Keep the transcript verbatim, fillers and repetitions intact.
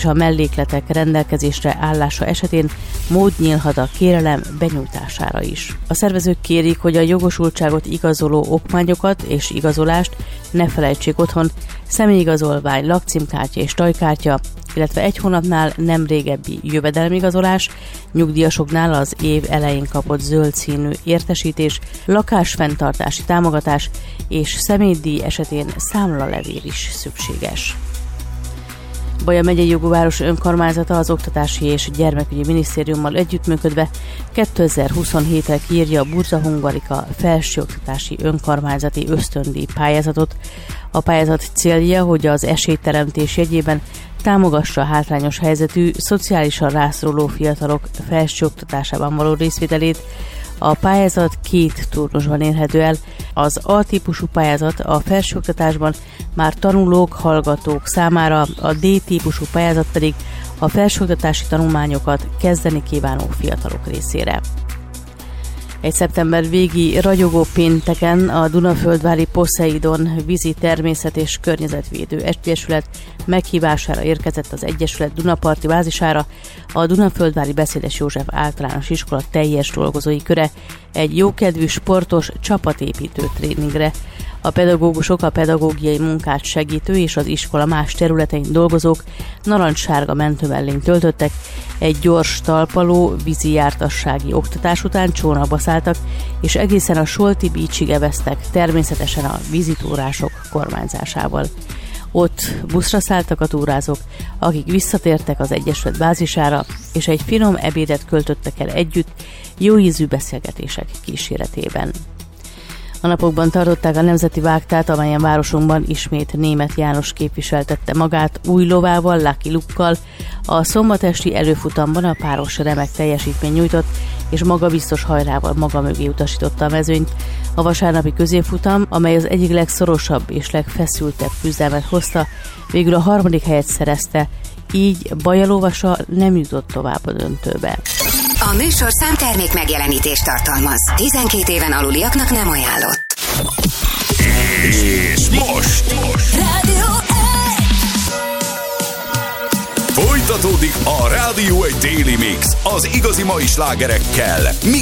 és a mellékletek rendelkezésre állása esetén mód nyílhat a kérelem benyújtására is. A szervezők kérik, hogy a jogosultságot igazoló okmányokat és igazolást ne felejtsék otthon, személyigazolvány, lakcímkártya és tajkártya, illetve egy hónapnál nem régebbi jövedelemigazolás, nyugdíjasoknál az év elején kapott zöld színű értesítés, lakásfenntartási támogatás és személydíj esetén számlalevél is szükséges. Baja megyei jogú város önkormányzata az Oktatási és Gyermekügyi Minisztériummal együttműködve kétezer-huszonhétre kiírja a Burza Hungarika felsőoktatási önkormányzati ösztöndíj pályázatot. A pályázat célja, hogy az esélyteremtés jegyében támogassa a hátrányos helyzetű, szociálisan rászoruló fiatalok felsőoktatásában való részvételét. A pályázat két turnusban érhető el. Az A-típusú pályázat a felsőoktatásban már tanulók, hallgatók számára, a D-típusú pályázat pedig a felsőoktatási tanulmányokat kezdeni kívánó fiatalok részére. Egy szeptember végi ragyogó pénteken a Dunaföldvári Poseidon vízi természet és környezetvédő egyesület meghívására érkezett az egyesület Dunaparti bázisára a Dunaföldvári Beszédes József általános iskola teljes dolgozói köre egy jókedvű, sportos csapatépítő tréningre. A pedagógusok, a pedagógiai munkát segítő és az iskola más területein dolgozók narancssárga mentőmellényt töltöttek, egy gyors talpaló, vízi jártassági oktatás után csónakba szálltak, és egészen a Solti Beachig eveztek, természetesen a vízitúrások kormányzásával. Ott buszra szálltak a túrázók, akik visszatértek az egyesület bázisára, és egy finom ebédet költöttek el együtt, jó ízű beszélgetések kíséretében. A napokban tartották a nemzeti vágtát, amelyen városunkban ismét Németh János képviseltette magát új lovával, Lucky Luke-kal. A szombatesti előfutamban a páros remek teljesítmény nyújtott, és magabiztos hajrával maga mögé utasította a mezőnyt. A vasárnapi középfutam, amely az egyik legszorosabb és legfeszültebb küzdelmet hozta, végül a harmadik helyet szerezte, így Baja lovasa nem jutott tovább a döntőbe. A műsorszám termék megjelenítést tartalmaz. tizenkét éven aluliaknak nem ajánlott. És most! most. Rádió egy! Folytatódik a Rádió egy Daily Mix az igazi mai slágerekkel.